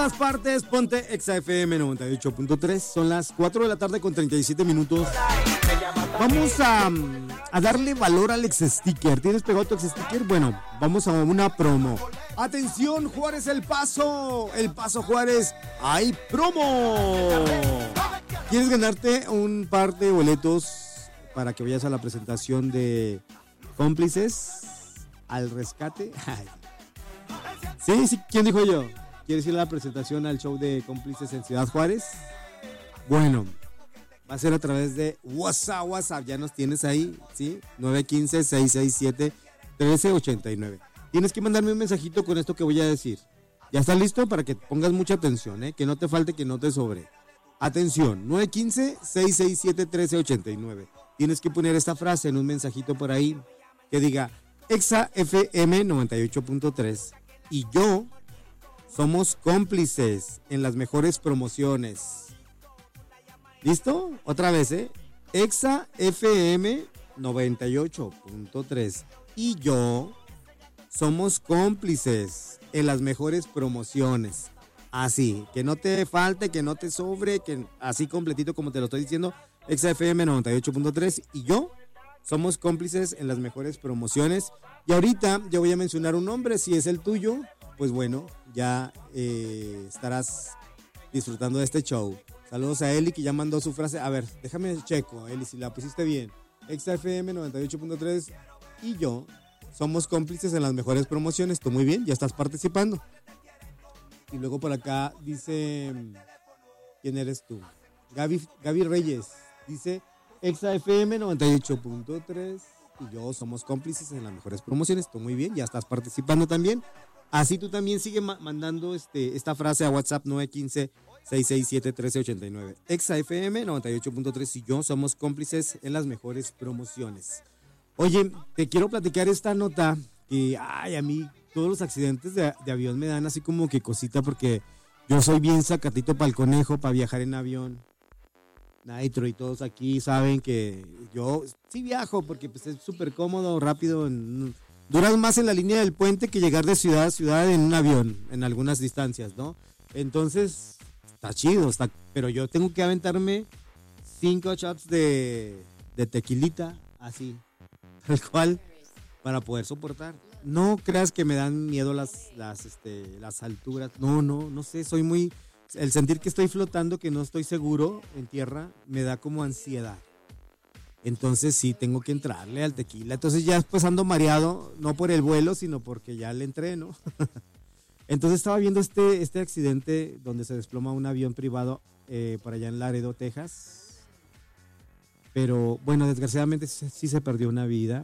todas partes, ponte Exa FM 98.3. Son las 4 de la tarde con 37 minutos. Vamos a darle valor al ex-sticker. ¿Tienes pegado tu ex-sticker? Bueno, vamos a una promo. ¡Atención, Juárez, El Paso! El Paso, Juárez, ¡hay promo! ¿Quieres ganarte un par de boletos para que vayas a la presentación de Cómplices al Rescate? Sí, ¿quién dijo yo? ¿Quieres ir a la presentación al show de Cómplices en Ciudad Juárez? Bueno, va a ser a través de WhatsApp, ya nos tienes ahí, ¿sí? 915-667-1389. Tienes que mandarme un mensajito con esto que voy a decir. ¿Ya estás listo? Para que pongas mucha atención, ¿eh? Que no te falte, que no te sobre. Atención, 915-667-1389. Tienes que poner esta frase en un mensajito por ahí que diga Exa FM 98.3 y yo somos cómplices en las mejores promociones. ¿Listo? Otra vez, Exa FM 98.3 y yo somos cómplices en las mejores promociones. Así, que no te falte, que no te sobre, que así completito como te lo estoy diciendo. Exa FM 98.3 y yo somos cómplices en las mejores promociones. Y ahorita yo voy a mencionar un nombre, si es el tuyo, pues bueno, ya estarás disfrutando de este show. Saludos a Eli, que ya mandó su frase. A ver, déjame checo, Eli, si la pusiste bien. Exa FM 98.3 y yo somos cómplices en las mejores promociones. Tú muy bien, ya estás participando. Y luego por acá dice, ¿quién eres tú? Gaby Reyes, dice Exa FM 98.3 y yo somos cómplices en las mejores promociones. Tú muy bien, ya estás participando también. Así tú también sigue mandando esta frase a WhatsApp 915-667-1389. Exa FM 98.3 y yo somos cómplices en las mejores promociones. Oye, te quiero platicar esta nota que, a mí todos los accidentes de avión me dan así como que cosita porque yo soy bien sacatito para el conejo, para viajar en avión. Nitro y todos aquí saben que yo sí viajo porque pues es súper cómodo, rápido. Duras más en la línea del puente que llegar de ciudad a ciudad en un avión, en algunas distancias, ¿no? Entonces, está chido, pero yo tengo que aventarme 5 shots de tequilita, así, tal cual, para poder soportar. No creas que me dan miedo las alturas. No sé, soy muy... El sentir que estoy flotando, que no estoy seguro en tierra, me da como ansiedad. Entonces sí, tengo que entrarle al tequila. Entonces ya después ando mareado, no por el vuelo, sino porque ya le entré, ¿no? Entonces estaba viendo este accidente donde se desploma un avión privado por allá en Laredo, Texas. Pero bueno, desgraciadamente sí se perdió una vida.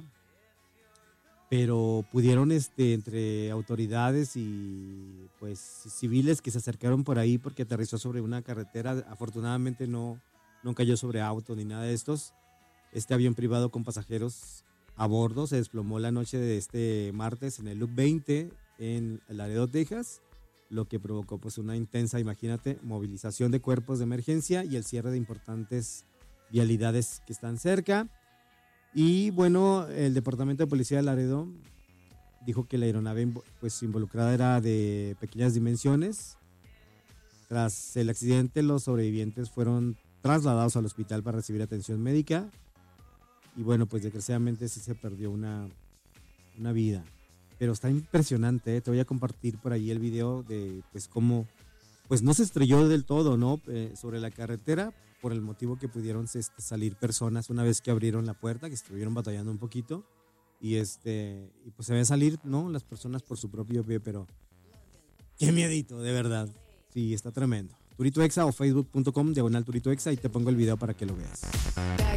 Pero pudieron entre autoridades y pues civiles que se acercaron por ahí porque aterrizó sobre una carretera. Afortunadamente no cayó sobre auto ni nada de estos. Este avión privado con pasajeros a bordo se desplomó la noche de este martes en el Loop 20 en Laredo, Texas, lo que provocó pues una intensa, imagínate, movilización de cuerpos de emergencia y el cierre de importantes vialidades que están cerca. Y bueno, el Departamento de Policía de Laredo dijo que la aeronave pues involucrada era de pequeñas dimensiones. Tras el accidente, los sobrevivientes fueron trasladados al hospital para recibir atención médica. Y bueno, pues desgraciadamente sí se perdió una vida. Pero está impresionante, ¿eh? Te voy a compartir por ahí el video de pues cómo pues no se estrelló del todo, ¿no? Sobre la carretera, por el motivo que pudieron salir personas una vez que abrieron la puerta, que estuvieron batallando un poquito. Y pues se ve salir, ¿no? Las personas por su propio pie, pero qué miedito, de verdad. Sí, está tremendo. Turito Exa o facebook.com/Turito Exa y te pongo el video para que lo veas.